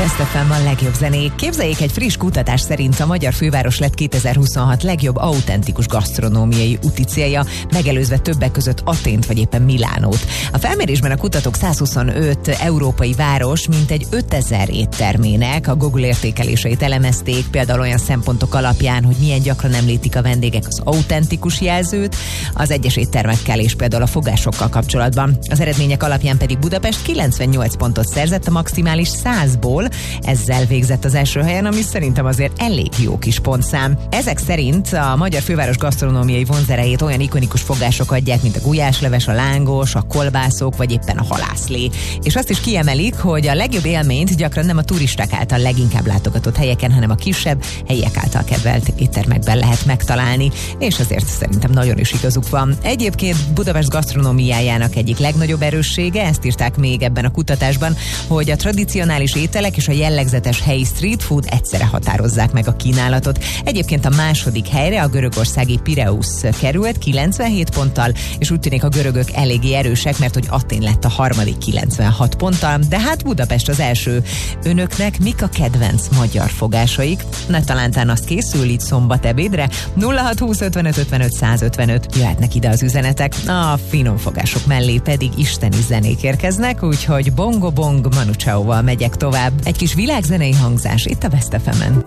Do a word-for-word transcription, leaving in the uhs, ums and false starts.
Best ef em a legjobb zenék. Képzeljék, egy friss kutatás szerint a magyar főváros lett kétezer-huszonhat legjobb autentikus gasztronómiai úti célja, megelőzve többek között Athént vagy éppen Milánót. A felmérésben a kutatók százhuszonöt európai város mintegy ötezer éttermének a Google értékeléseit elemezték, például olyan szempontok alapján, hogy milyen gyakran említik a vendégek az autentikus jelzőt, az egyes éttermekkel és például a fogásokkal kapcsolatban. Az eredmények alapján pedig Budapest kilencvennyolc pontot szerzett a maximális százból, ezzel végzett az első helyen, ami szerintem azért elég jó kis pontszám. Ezek szerint a magyar főváros gasztronómiai vonzerejét olyan ikonikus fogások adják, mint a gulyásleves, a lángos, a kolbászok, vagy éppen a halászlé. És azt is kiemelik, hogy a legjobb élményt gyakran nem a turisták által leginkább látogatott helyeken, hanem a kisebb, helyiek által kedvelt éttermekben lehet megtalálni, és azért szerintem nagyon is igazuk van. Egyébként Budapest gasztronómiájának egyik legnagyobb erőssége, ezt írták még ebben a kutatásban, hogy a tradicionális ételek és a jellegzetes helyi street food egyszerre határozzák meg a kínálatot. Egyébként a második helyre a görögországi Pireusz került kilencvenhét ponttal, és úgy tűnik a görögök eléggé erősek, mert hogy Athén lett a harmadik kilencvenhat ponttal, de hát Budapest az első. Önöknek mik a kedvenc magyar fogásaik? Ne talántán azt készül így szombat ebédre. nulla hat húsz ötvenöt ötvenöt százötvenöt jöhetnek ide az üzenetek, a finom fogások mellé pedig isteni zenék érkeznek, úgyhogy Bongo Bong Manu Chao-val megyek tovább. Egy kis világzenei hangzás itt a Best ef emen.